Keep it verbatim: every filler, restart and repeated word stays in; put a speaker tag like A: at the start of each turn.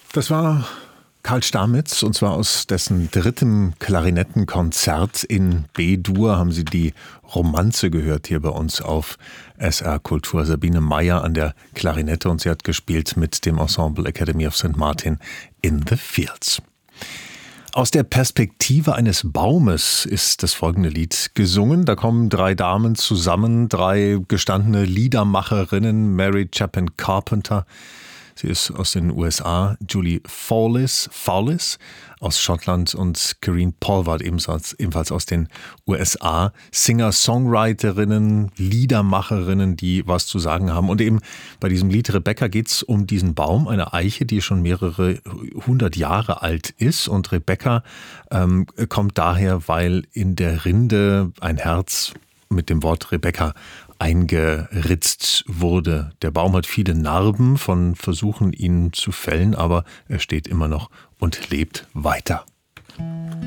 A: Das war Karl Stamitz, und zwar aus dessen drittem Klarinettenkonzert in B-Dur haben Sie die Romanze gehört hier bei uns auf S R Kultur. Sabine Meyer an der Klarinette, und sie hat gespielt mit dem Ensemble Academy of Saint Martin in the Fields. Aus der Perspektive eines Baumes ist das folgende Lied gesungen. Da kommen drei Damen zusammen, drei gestandene Liedermacherinnen, Mary Chapin Carpenter. Sie ist aus den U S A, Julie Fowlis, Fowlis aus Schottland und Karine Polwart ebenfalls, ebenfalls aus den U S A. Singer-Songwriterinnen, Liedermacherinnen, die was zu sagen haben. Und eben bei diesem Lied Rebecca geht es um diesen Baum, eine Eiche, die schon mehrere hundert Jahre alt ist. Und Rebecca ähm, kommt daher, weil in der Rinde ein Herz mit dem Wort Rebecca eingeritzt wurde. Der Baum hat viele Narben von Versuchen, ihn zu fällen, aber er steht immer noch und lebt weiter.